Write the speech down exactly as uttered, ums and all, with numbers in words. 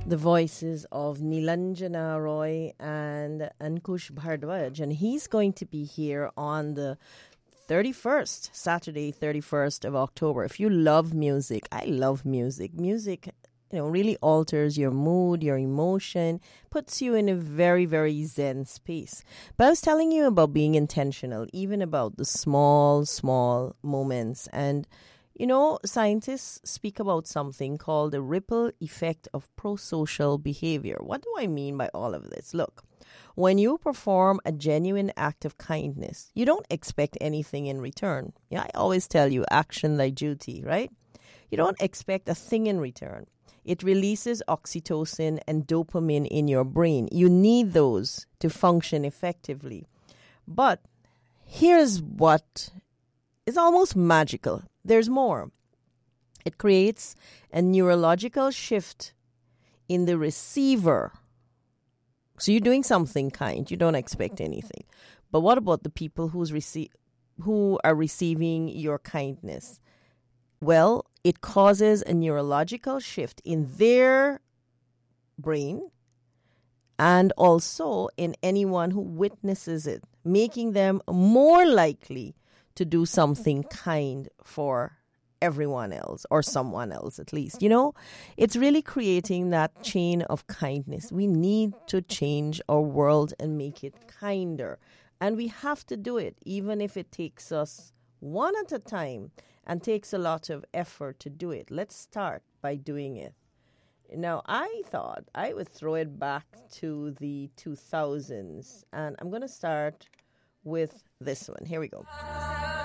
The voices of Nilanjana Roy and Ankush Bhardwaj, and he's going to be here on the thirty-first, Saturday, thirty-first of October. If you love music, I love music. Music, you know, really alters your mood, your emotion, puts you in a very, very zen space. But I was telling you about being intentional, even about the small, small moments. And you know, scientists speak about something called the ripple effect of prosocial behavior. What do I mean by all of this? Look, when you perform a genuine act of kindness, you don't expect anything in return. Yeah, I always tell you, action thy duty, right? You don't expect a thing in return. It releases oxytocin and dopamine in your brain. You need those to function effectively. But here's what is almost magical. There's more. It creates a neurological shift in the receiver. So you're doing something kind. You don't expect anything. But what about the people who's rece- who are receiving your kindness? Well, it causes a neurological shift in their brain and also in anyone who witnesses it, making them more likely to do something kind for everyone else or someone else at least. You know, it's really creating that chain of kindness. We need to change our world and make it kinder. And we have to do it, even if it takes us one at a time and takes a lot of effort to do it. Let's start by doing it. Now, I thought I would throw it back to the two thousands, and I'm going to start with this one. Here we go.